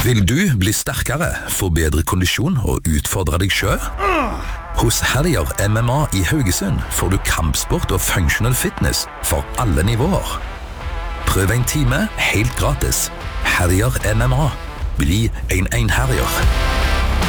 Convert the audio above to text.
Vil du bli sterkere, få bedre kondisjon og utfordre deg selv? Hos Harrier MMA i Haugesund får du kampsport og functional fitness for alle nivåer. Prøv en time helt gratis. Harrier MMA. Bli en Harrier.